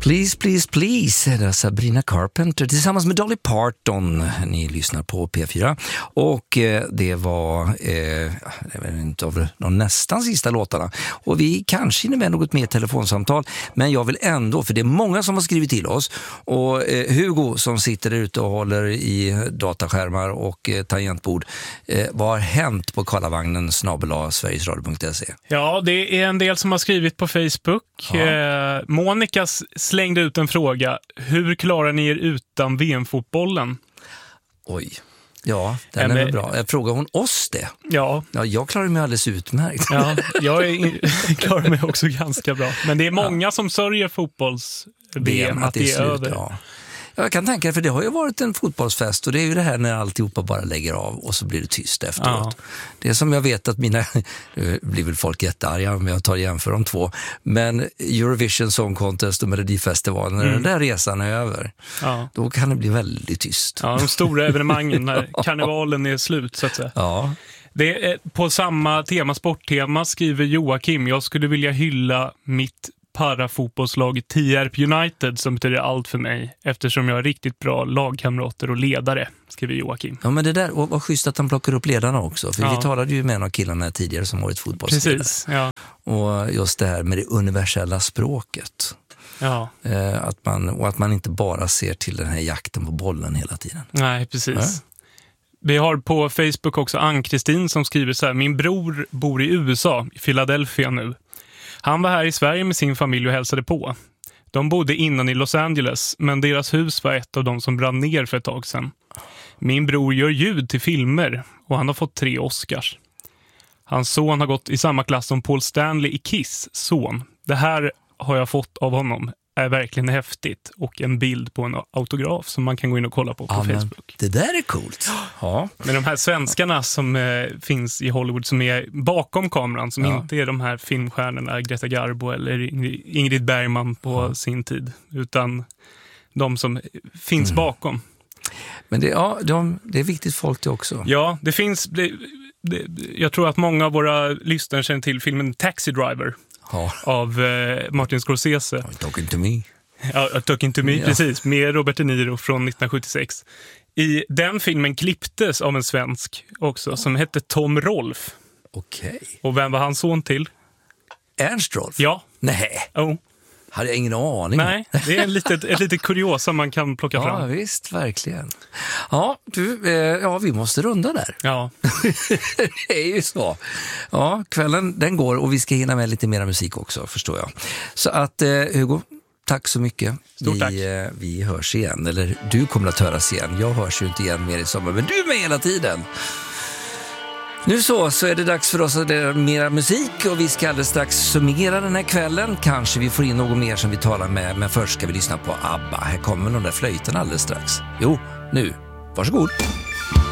Please, please, please. Det är Sabrina Carpenter tillsammans med Dolly Parton. Ni lyssnar på P4. Och det var inte av de nästan sista låtarna. Och vi kanske hinner med något mer telefonsamtal. Men jag vill ändå, för det är många som har skrivit till oss. Och Hugo som sitter där ute och håller i dataskärmar och tangentbord. Vad har hänt på Karlavagnen @sverigesradio.se? Ja, det är en del som har skrivit på Facebook. Ja. Monica slängde ut en fråga. Hur klarar ni er utan VM-fotbollen? Oj, ja, den är väl bra. Frågar hon oss det? Ja. Ja, jag klarar mig alldeles utmärkt. Ja, jag klarar mig också ganska bra. Men det är många som sörjer fotbolls-VM att det är över. Ja. Jag kan tänka det, för det har ju varit en fotbollsfest och det är ju det här när alltihopa bara lägger av och så blir det tyst efteråt. Ja. Det är som jag vet att blir väl folk jättearga om jag tar jämför de två, men Eurovision Song Contest och Melodifestivalen, när den där resan är över, då kan det bli väldigt tyst. Ja, de stora evenemangen när karnevalen är slut så att säga. Ja. Det är på samma tema, sporttema, skriver Joakim: jag skulle vilja hylla mitt parafotbollslag Tierp United som betyder allt för mig eftersom jag har riktigt bra lagkamrater och ledare, skriver Joakim. Ja, men det där var schysst att han plockar upp ledarna också, för vi talade ju med en av killarna tidigare som varit fotbollsledare. Precis, ja. Och just det här med det universella språket. Ja. Att man inte bara ser till den här jakten på bollen hela tiden. Nej, precis. Vi har på Facebook också Ann-Kristin som skriver så här: min bror bor i USA, i Philadelphia nu. Han var här i Sverige med sin familj och hälsade på. De bodde innan i Los Angeles, men deras hus var ett av de som brann ner för ett tag sedan. Min bror gör ljud till filmer och han har fått 3 Oscars. Hans son har gått i samma klass som Paul Stanley i Kiss son. Det här har jag fått av honom. Är verkligen häftigt, och en bild på en autograf som man kan gå in och kolla på Facebook. Det där är coolt. Ja. Men de här svenskarna som finns i Hollywood som är bakom kameran, som inte är de här filmstjärnorna Greta Garbo eller Ingrid Bergman på sin tid, utan de som finns bakom. Men det är viktigt folk det också. Ja, det finns jag tror att många av våra lyssnare känner till filmen Taxi Driver. Av Martin Scorsese. Talking to me. Ja, Talking to me, precis. Med Robert De Niro från 1976. I den filmen klipptes av en svensk också som hette Tom Rolf. Okej. Och vem var hans son till? Ernst Rolf? Ja. Nej. Hade jag ingen aning. Nej, det är ett litet kuriosa man kan plocka fram. Ja, visst, verkligen. Ja, vi måste runda där. Ja. Det är ju så. Ja, kvällen den går och vi ska hinna med lite mer musik också, förstår jag. Så att, Hugo, tack så mycket. Stort tack. Vi hörs igen, eller du kommer att höras igen. Jag hörs ju inte igen mer i sommar, men du är med hela tiden. Nu så är det dags för oss att göra mer musik och vi ska alldeles strax summera den här kvällen. Kanske vi får in någon mer som vi talar med, men först ska vi lyssna på ABBA. Här kommer de där flöjten alldeles strax. Jo, nu. Varsågod.